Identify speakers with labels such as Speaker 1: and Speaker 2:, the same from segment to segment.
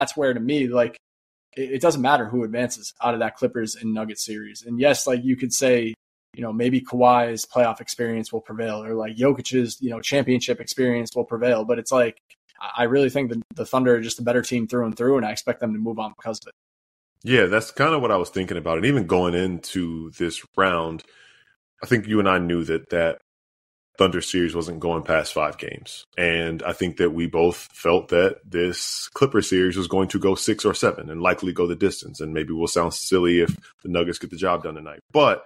Speaker 1: that's where, to me, like, it doesn't matter who advances out of that Clippers and Nuggets series. And yes, like you could say, maybe Kawhi's playoff experience will prevail, or like Jokic's, championship experience will prevail. But it's like, I really think the Thunder are just a better team through and through, and I expect them to move on because of it.
Speaker 2: Yeah, that's kind of what I was thinking about. And even going into this round, I think you and I knew that Thunder series wasn't going past 5 games. And I think that we both felt that this Clipper series was going to go 6 or 7 and likely go the distance. And maybe we'll sound silly if the Nuggets get the job done tonight. But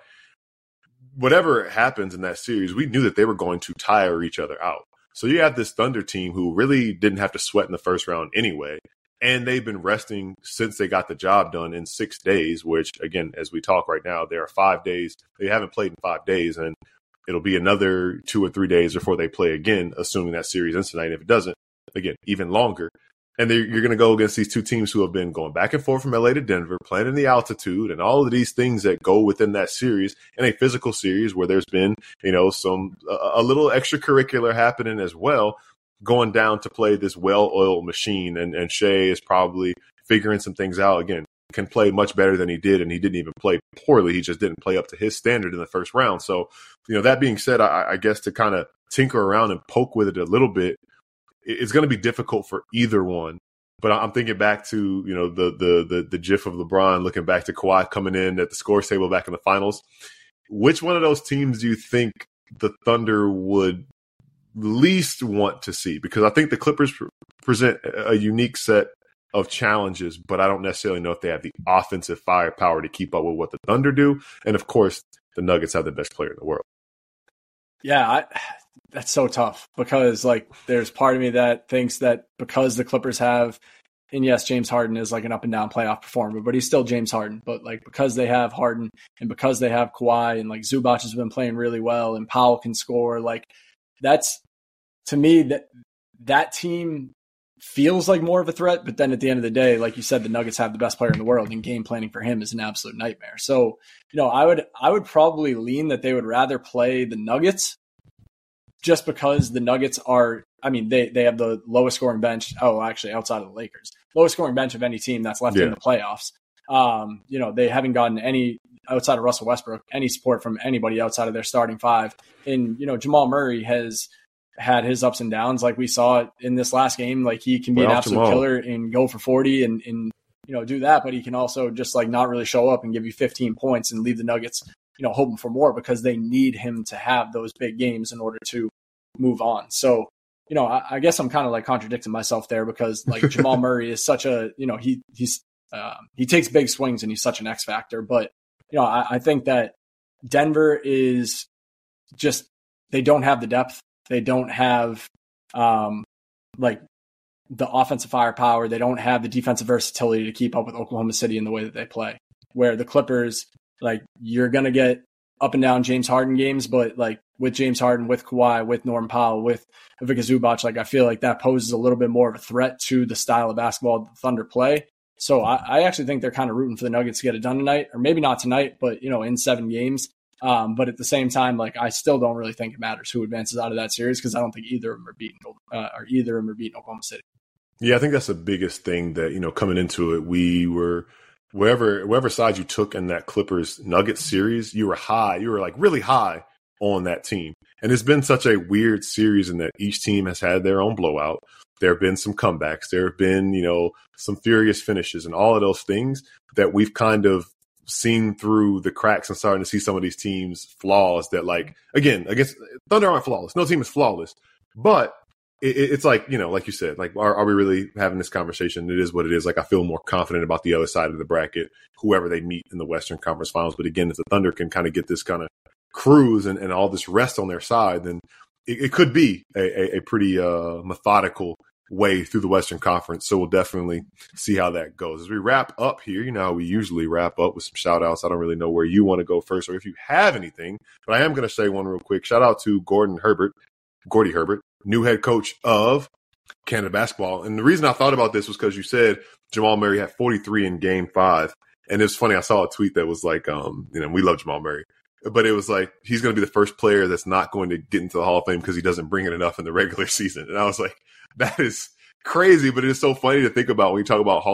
Speaker 2: whatever happens in that series, we knew that they were going to tire each other out. So you have this Thunder team who really didn't have to sweat in the first round anyway. And they've been resting since they got the job done in 6 days, which, again, as we talk right now, there are 5 days. They haven't played in 5 days. And it'll be another 2 or 3 days before they play again, assuming that series ends tonight. If it doesn't, again, even longer. And you're going to go against these two teams who have been going back and forth from LA to Denver, playing in the altitude, and all of these things that go within that series, in a physical series where there's been, some a little extracurricular happening as well, going down to play this well-oiled machine. And Shea is probably figuring some things out. Again, can play much better than he did, and he didn't even play poorly. He just didn't play up to his standard in the first round. So, that being said, I guess to kind of tinker around and poke with it a little bit, it's going to be difficult for either one. But I'm thinking back to, the gif of LeBron looking back to Kawhi coming in at the scores table back in the finals. Which one of those teams do you think the Thunder would least want to see? Because I think the Clippers present a unique set of challenges, but I don't necessarily know if they have the offensive firepower to keep up with what the Thunder do. And of course, the Nuggets have the best player in the world.
Speaker 1: Yeah, that's so tough, because like there's part of me that thinks that because the Clippers have, and yes, James Harden is like an up and down playoff performer, but he's still James Harden. But like because they have Harden and because they have Kawhi, and like Zubac has been playing really well and Powell can score, like that's, to me, that team feels like more of a threat. But then at the end of the day, like you said, the Nuggets have the best player in the world, and game planning for him is an absolute nightmare. So, I would probably lean that they would rather play the Nuggets, just because the Nuggets are, they have the lowest scoring bench. Oh, actually, outside of the Lakers, lowest scoring bench of any team that's left in the playoffs. They haven't gotten any, outside of Russell Westbrook, any support from anybody outside of their starting 5. And, Jamal Murray has had his ups and downs, like we saw in this last game. Like he can be an absolute killer and go for 40 and do that, but he can also just like not really show up and give you 15 points and leave the Nuggets, hoping for more, because they need him to have those big games in order to move on. So, I guess I'm kind of like contradicting myself there, because like Jamal Murray is such a, he takes big swings and he's such an X factor. But, I think that Denver is just, they don't have the depth. They don't have like the offensive firepower. They don't have the defensive versatility to keep up with Oklahoma City in the way that they play. Where the Clippers, like, you're going to get up and down James Harden games, but like with James Harden, with Kawhi, with Norman Powell, with Ivica Zubac, like I feel like that poses a little bit more of a threat to the style of basketball the Thunder play. So I actually think they're kind of rooting for the Nuggets to get it done tonight, or maybe not tonight, but in 7 games. But at the same time, like I still don't really think it matters who advances out of that series, because I don't think either of them are beating Oklahoma City.
Speaker 2: Yeah, I think that's the biggest thing that, coming into it, we were wherever side you took in that Clippers Nuggets series, you were like really high on that team. And it's been such a weird series in that each team has had their own blowout. There have been some comebacks. There have been, some furious finishes and all of those things that we've kind of seen through the cracks and starting to see some of these teams' flaws that, like, again, against Thunder aren't flawless. No team is flawless. But it's like, like you said, like, are we really having this conversation? It is what it is. Like, I feel more confident about the other side of the bracket, whoever they meet in the Western Conference Finals. But again, if the Thunder can kind of get this kind of cruise and all this rest on their side, then it could be a pretty methodical way through the Western Conference. So we'll definitely see how that goes. As we wrap up here, how we usually wrap up with some shout outs. I don't really know where you want to go first or if you have anything, but I am going to say one real quick. Shout out to Gordy Herbert, new head coach of Canada basketball. And the reason I thought about this was because you said Jamal Murray had 43 in game 5. And it's funny. I saw a tweet that was like, we love Jamal Murray, but it was like, he's going to be the first player that's not going to get into the Hall of Fame because he doesn't bring it enough in the regular season. And I was like, that is crazy, but it's so funny to think about when you talk about Hall